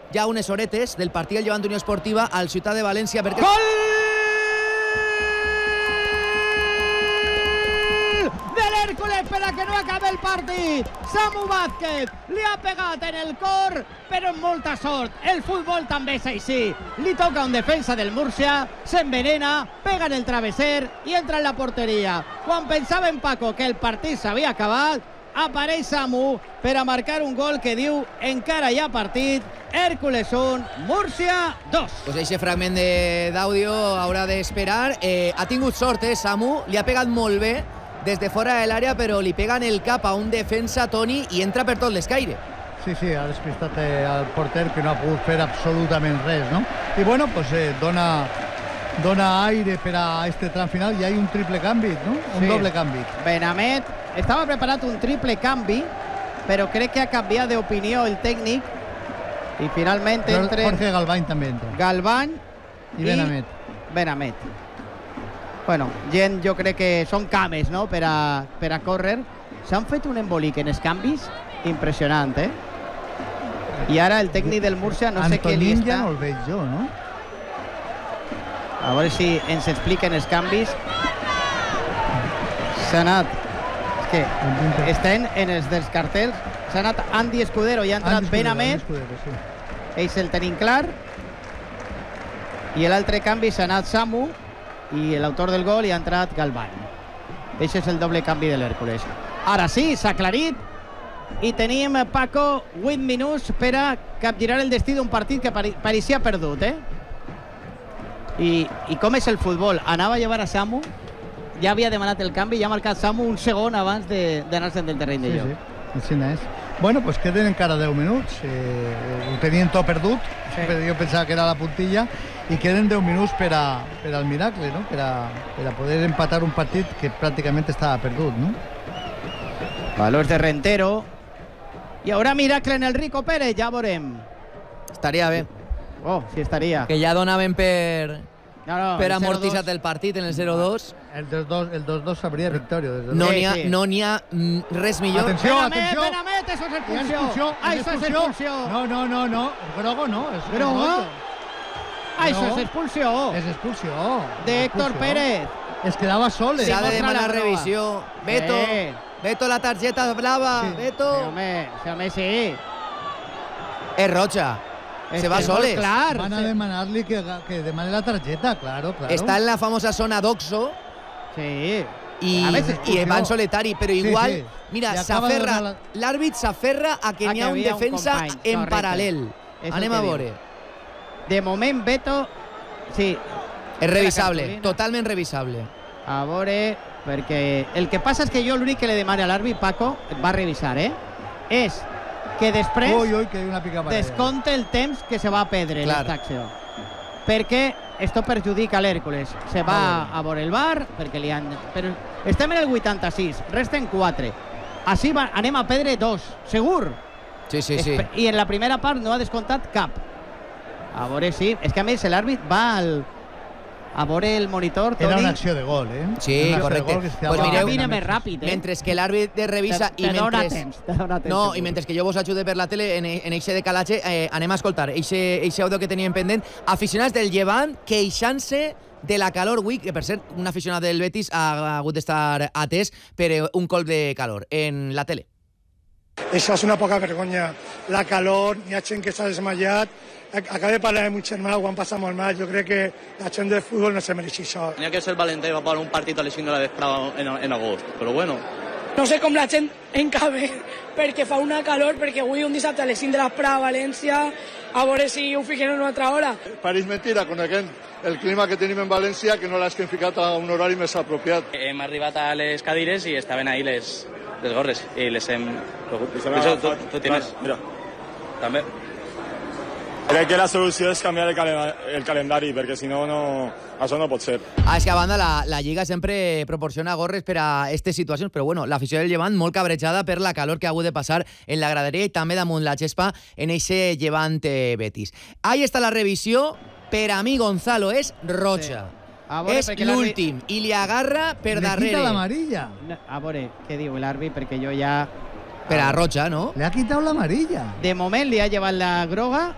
ja unes horetes del partit del Llevant Unió Esportiva al Ciutat de València perquè... Gol de l'Hèrcules per a que no acabe el partit. Samu Vázquez li ha pegat en el cor, però amb molta sort. El futbol també és així. Li toca un defensa del Múrcia, s'envenena, pega en el travesser i entra en la porteria. Quan pensava en Paco que el partit s'havia acabat, apareix Samu per a marcar un gol que diu encara hi ha partit. Hèrcules 1, Múrcia 2. Pues aquest fragment d'àudio haurà d'esperar. Ha tingut sort, Samu, li ha pegat molt bé des de fora de l'àrea, però li pega en el cap a un defensa, Toni, i entra per tot l'escaire. Sí, ha despistat al porter, que no ha pogut fer absolutament res, no? I bueno, pues dona aire per a este tram final i hi ha un triple canvi, no? Un doble canvi. Benamet estava preparat un triple canvi, però crec que ha canviat d'opinió el tècnic i finalment entra Jorge Galván també entra. Galván i Benamet. Bueno, gent, jo crec que són cames, no?, per a córrer. S'han fet un embolic en els canvis impressionant, I ara el tècnic del Múrcia no sé què li està... ja no el veig jo, no? A veure si ens expliquen els canvis. S'ha anat... És que estan en els dels cartells. S'ha anat Andy Escudero i ha entrat Benamet. Ells el tenim clar. I l'altre canvi s'ha anat Samu i l'autor del gol i ha entrat Galván. Això és el doble canvi de l'Hèrcules. Ara sí, s'ha aclarit i tenim, Paco, 8 minuts per a capgirar el destí d'un partit que pareixia perdut, I com és el futbol? Anava a llevar a Samu, ja havia demanat el canvi, ja ha marcat Samu un segon abans d'anar-se'n del terreny de joc. Sí, així és. Bueno, pues queden encara 10 minuts. Ho tenien tot perdut, jo pensava que era la puntilla, i queden 10 minuts per al miracle, no? Per a poder empatar un partit que pràcticament estava perdut, no? Valors de Rentero. Hi haurà miracle en el Rico Pérez, ja veurem. Estaria bé. Oh, sí estaria. Que ja donaven per amortitzat el partit en el 0-2. El 2-2 sabria victòria. No n'hi ha res millor. Atenció! Benamet, això és expulsió. Això és expulsió. No. Grogo no. Grogo? Això és expulsió. És expulsió. De Héctor Pérez. Es quedava sol. S'ha de demanar revisió. Beto, la targeta blava. Beto. Home, sí. És roja. Se va soles. Van a demanar-li que demani la targeta, claro. Està en la famosa zona d'Oxo. Sí. I va en solitari, però igual, mira, l'àrbit s'aferra a que n'hi ha un defensa en paral·lel. Anem a veure. De moment, Beto, sí. És revisable, totalment revisable. A veure, perquè el que passa és que jo l'únic que li demano a l'àrbit, Paco, va revisar, és que després descompte el temps que se va perdre en aquesta acció. Perquè esto perjudica l'Hèrcules. Se va a veure el VAR, perquè li han... Però estem en el 86, resten 4. Així anem a perdre 2, segur. Sí. I en la primera part no ha descomptat cap. A veure, sí. És que a més l'àrbit va a veure el monitor, Toni. Era una acció de gol, Sí, correcte. Pues mireu, camina més ràpid, Mentre que l'àrbit revisa i mentre que jo vos ajude per la tele en eixe decalatge, anem a escoltar eixe audio que teníem pendent. Aficionats del Llevant queixant-se de la calor avui, que per cert, un aficionat del Betis ha hagut d'estar atès per un colp de calor en la tele. Això és una poca vergonya. La calor, hi ha gent que s'ha desmayat. Acabo de parlar amb un germà, ho han passat molt mal. Jo crec que la gent del futbol no se mereix això. Tenia que ser valenta i va parar un partit a les 5 de la vesprada en agost, però bueno. No sé com la gent encabe, perquè fa una calor, perquè avui un dissabte a les 5 de la vesprada a València, a veure si ho fiquen en una altra hora. Pareix mentira, coneguem el clima que tenim en València, que no l'has ficat a un horari més apropiat. Hem arribat a les cadires i estaven ahí les gorres, i les hem... Tu tienes... Mira, també. Crec que la solució és canviar el calendari, perquè si no, això no pot ser. És que a banda la Lliga sempre proporciona gorres per a aquestes situacions, però bueno, l'afició del Llevant molt cabrejada per la calor que ha hagut de passar en la graderia i també damunt la gespa en eixe Llevant Betis. Ahí està la revisió. Per a mi, Gonzalo, és roja. És l'últim i li agarra per darrere. Le quita l'amarilla. A veure, què diu l'àrbit, perquè jo ja... Per a roja, no? Le ha quitat l'amarilla. De moment li ha llevat la groga